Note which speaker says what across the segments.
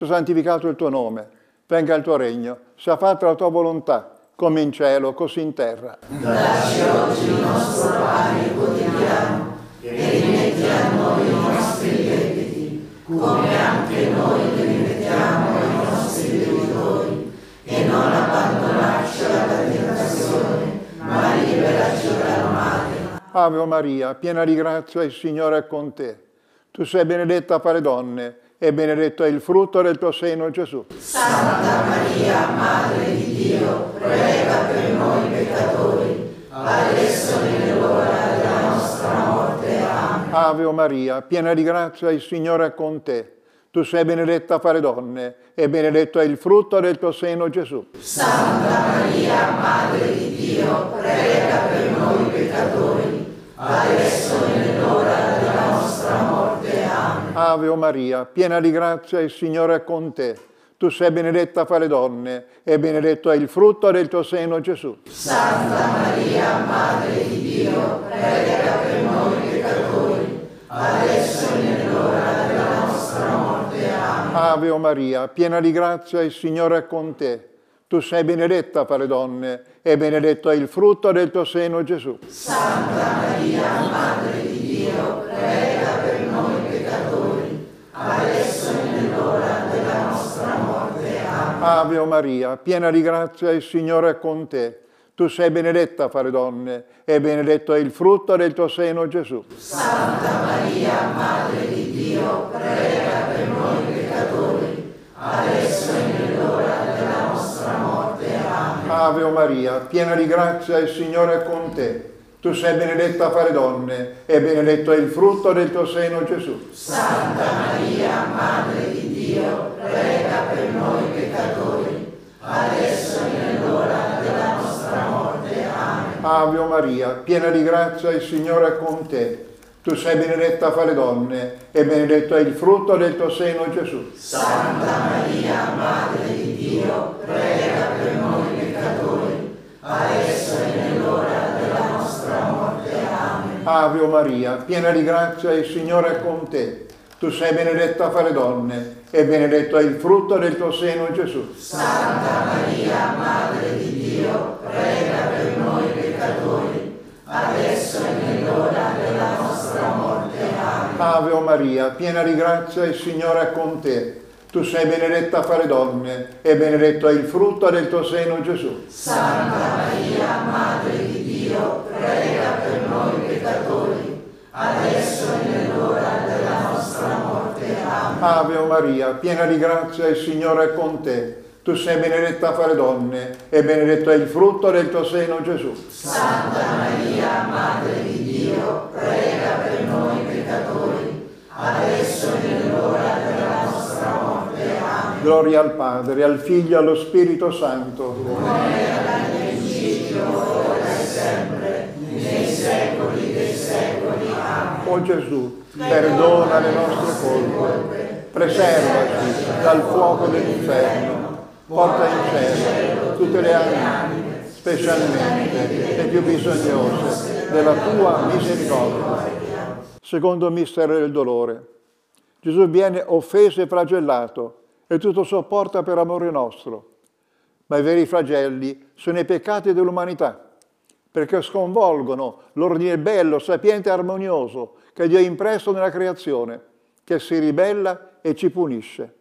Speaker 1: santificato il tuo nome, venga il tuo regno, sia fatta la tua volontà, come in cielo, così in terra.
Speaker 2: Dacci oggi il nostro pane quotidiano e rimetti a noi i nostri debiti, come anche noi li rimettiamo ai nostri debitori, e non abbandonarci alla tentazione, ma liberaci dal male.
Speaker 1: Ave Maria, piena di grazia, il Signore è con te. Tu sei benedetta fra le donne, e benedetto è il frutto del tuo seno, Gesù.
Speaker 2: Santa Maria, Madre di Dio, prega per noi peccatori, adesso e nell'ora della nostra morte. Amen.
Speaker 1: Ave Maria, piena di grazia, il Signore è con te. Tu sei benedetta fra le donne, e benedetto è il frutto del tuo seno, Gesù.
Speaker 2: Santa Maria, Madre di Dio, prega per noi peccatori, adesso e nell'ora della nostra morte. Amen.
Speaker 1: Ave Maria, piena di grazia, il Signore è con te. Tu sei benedetta fra le donne, e benedetto è il frutto del tuo seno, Gesù.
Speaker 2: Santa Maria, Madre di Dio, prega per noi peccatori, adesso e nell'ora della nostra morte. Amen.
Speaker 1: Ave Maria, piena di grazia, il Signore è con te. Tu sei benedetta fra le donne, e benedetto è il frutto del tuo seno, Gesù.
Speaker 2: Santa Maria, Madre di Dio, prega per noi peccatori, adesso e nell'ora della nostra morte. Amen.
Speaker 1: Ave Maria, piena di grazia, il Signore è con te. Tu sei benedetta fra le donne, e benedetto è il frutto del tuo seno, Gesù.
Speaker 2: Santa Maria, Madre di Dio, prega per noi peccatori, adesso e nell'ora della nostra morte. Amen.
Speaker 1: Ave Maria, piena di grazia, il Signore è con te. Tu sei benedetta fra le donne, e benedetto è il frutto del tuo seno, Gesù.
Speaker 2: Santa Maria, Madre di Dio, prega per noi peccatori, adesso e nell'ora della nostra morte. Amen.
Speaker 1: Ave Maria, piena di grazia, il Signore è con te. Tu sei benedetta fra le donne, e benedetto è il frutto del tuo seno, Gesù.
Speaker 2: Santa Maria, Madre di Dio, prega per noi peccatori, adesso e nell'ora della nostra morte. Amen.
Speaker 1: Ave Maria, piena di grazia, il Signore è con te. Tu sei benedetta fra le donne, e benedetto è il frutto del tuo seno, Gesù.
Speaker 2: Santa Maria, Madre di Dio, prega per noi peccatori, adesso e nell'ora della nostra morte. Amen.
Speaker 1: Ave Maria, piena di grazia, il Signore è con te. Tu sei benedetta fra le donne, e benedetto è il frutto del tuo seno, Gesù.
Speaker 2: Santa Maria, Madre di Dio, prega per noi peccatori, adesso e nell'ora della nostra morte. Amen.
Speaker 1: Ave Maria, piena di grazia, il Signore è con te. Tu sei benedetta fra le donne, e benedetto è il frutto del tuo seno, Gesù.
Speaker 2: Santa Maria, Madre di Dio, prega per noi peccatori, adesso e nell'ora della nostra morte. Amen.
Speaker 1: Gloria al Padre, al Figlio e allo Spirito Santo.
Speaker 2: Come era nel principio, ora e sempre, nei secoli dei secoli. Amen.
Speaker 1: O Gesù, perdona le nostre colpe, preservaci dal fuoco dell'inferno, porta in cielo tutte le anime, specialmente le più bisognose della tua misericordia. Secondo mistero del dolore. Gesù viene offeso e flagellato, e tutto sopporta per amore nostro. Ma i veri flagelli sono i peccati dell'umanità, perché sconvolgono l'ordine bello, sapiente e armonioso che Dio ha impresso nella creazione, che si ribella e ci punisce.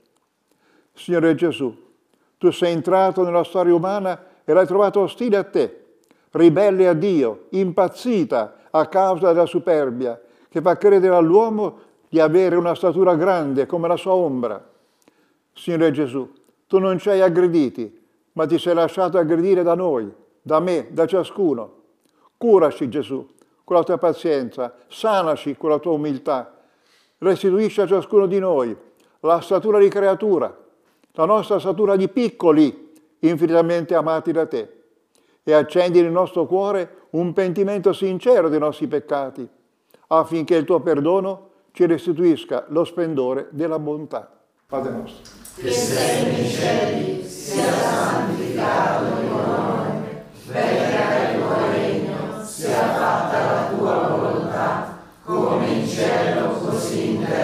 Speaker 1: Signore Gesù, tu sei entrato nella storia umana e l'hai trovato ostile a te, ribelle a Dio, impazzita a causa della superbia, che fa credere all'uomo di avere una statura grande come la sua ombra. Signore Gesù, tu non ci hai aggrediti, ma ti sei lasciato aggredire da noi, da me, da ciascuno. Curaci, Gesù, con la tua pazienza, sanaci con la tua umiltà, restituisci a ciascuno di noi la statura di creatura, la nostra statura di piccoli, infinitamente amati da te, e accendi nel nostro cuore un pentimento sincero dei nostri peccati, affinché il tuo perdono ci restituisca lo splendore della bontà. Padre nostro,
Speaker 2: che sei nei cieli, sia santificato il tuo nome, venga il tuo regno, sia fatta la tua volontà, come in cielo così in terra.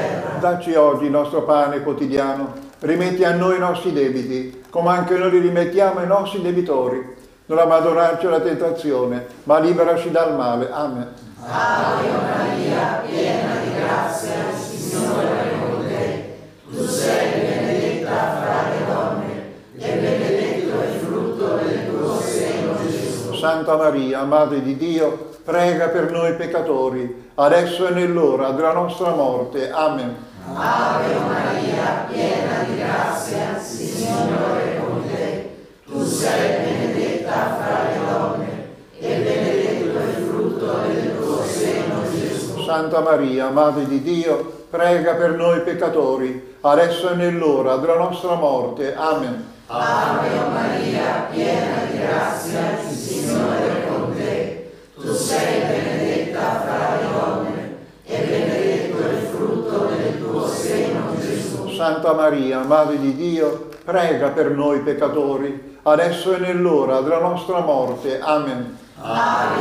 Speaker 1: Dacci oggi il nostro pane quotidiano, rimetti a noi i nostri debiti, come anche noi li rimettiamo ai nostri debitori. Non abbandonarci alla tentazione, ma liberaci dal male. Amen.
Speaker 2: Ave Maria, piena di grazia, il Signore è con te. Tu sei benedetta fra le donne, e benedetto è il frutto del tuo seno, Gesù.
Speaker 1: Santa Maria, Madre di Dio, prega per noi peccatori, adesso e nell'ora della nostra morte. Amen.
Speaker 2: Ave Maria, piena di grazia, il Signore è con te. Tu sei benedetta fra le donne, e benedetto è il frutto del tuo seno, Gesù.
Speaker 1: Santa Maria, Madre di Dio, prega per noi peccatori, adesso e nell'ora della nostra morte. Amen.
Speaker 2: Ave Maria, piena di grazia, il Signore è con te. Tu sei benedetta fra le donne, e benedetto è il frutto del tuo seno, Gesù.
Speaker 1: Santa Maria, Madre di Dio, prega per noi peccatori, adesso e nell'ora della nostra morte. Amen.
Speaker 2: Ave